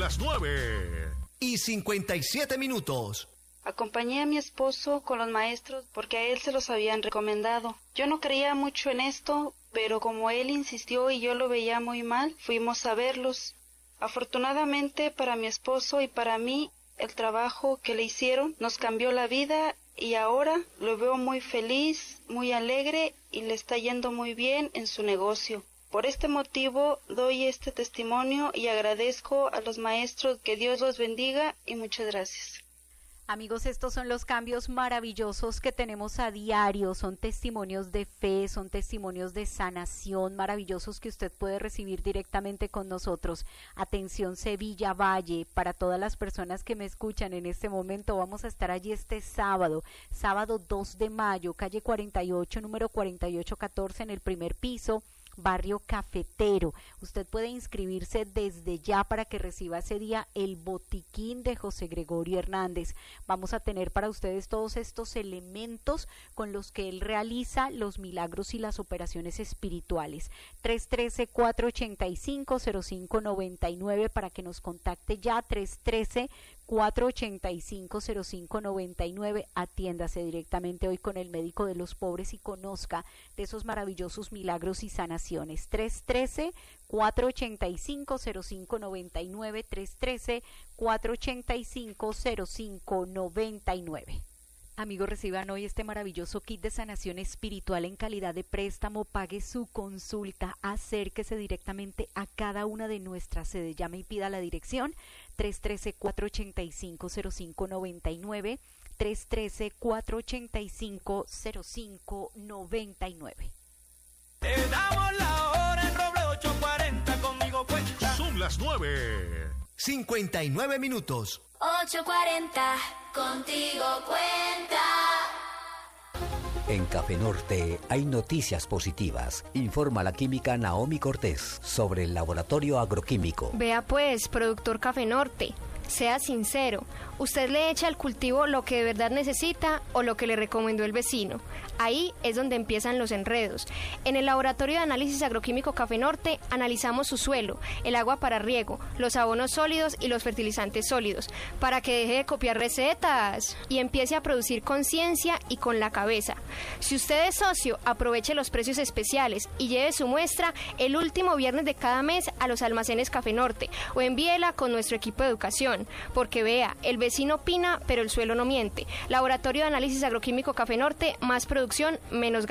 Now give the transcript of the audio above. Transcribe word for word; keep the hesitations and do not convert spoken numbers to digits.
las nueve y cincuenta y siete minutos. Acompañé a mi esposo con los maestros porque a él se los habían recomendado. Yo no creía mucho en esto, pero como él insistió y yo lo veía muy mal, fuimos a verlos. Afortunadamente para mi esposo y para mí, el trabajo que le hicieron nos cambió la vida y ahora lo veo muy feliz, muy alegre y le está yendo muy bien en su negocio. Por este motivo doy este testimonio y agradezco a los maestros, que Dios los bendiga y muchas gracias. Amigos, estos son los cambios maravillosos que tenemos a diario, son testimonios de fe, son testimonios de sanación maravillosos que usted puede recibir directamente con nosotros. Atención Sevilla Valle, para todas las personas que me escuchan en este momento, vamos a estar allí este sábado, sábado dos de mayo, calle cuarenta y ocho, número cuarenta y ocho catorce en el primer piso, Barrio Cafetero. Usted puede inscribirse desde ya para que reciba ese día el botiquín de José Gregorio Hernández. Vamos a tener para ustedes todos estos elementos con los que él realiza los milagros y las operaciones espirituales. tres uno tres, cuatro ocho cinco, cero cinco nueve nueve para que nos contacte ya. Tres uno tres, cuatro ocho cinco, cero cinco nueve nueve. Atiéndase directamente hoy con el médico de los pobres y conozca de esos maravillosos milagros y sanaciones. tres uno tres, cuatro ocho cinco, cero cinco nueve nueve. tres uno tres, cuatro ocho cinco, cero cinco nueve nueve. Amigos, reciban hoy este maravilloso kit de sanación espiritual en calidad de préstamo. Pague su consulta, acérquese directamente a cada una de nuestras sedes. Llame y pida la dirección tres uno tres, cuatro ocho cinco, cero cinco nueve nueve, tres uno tres, cuatro ocho cinco, cero cinco nueve nueve. Te damos la hora en Roble ocho cuarenta, conmigo cuenta. Son las nueve, cincuenta y nueve minutos. ocho cuarenta, contigo cuenta. En Café Norte hay noticias positivas. Informa la química Naomi Cortés sobre el laboratorio agroquímico. Vea pues, productor Café Norte, sea sincero. ¿Usted le echa al cultivo lo que de verdad necesita o lo que le recomendó el vecino? Ahí es donde empiezan los enredos. En el laboratorio de análisis agroquímico Café Norte analizamos su suelo, el agua para riego, los abonos sólidos y los fertilizantes sólidos, para que deje de copiar recetas y empiece a producir conciencia y con la cabeza. Si usted es socio, aproveche los precios especiales y lleve su muestra el último viernes de cada mes a los almacenes Café Norte o envíela con nuestro equipo de educación, porque vea, el vecino opina, pero el suelo no miente. Laboratorio de análisis agroquímico Café Norte, más producción, menos gasto.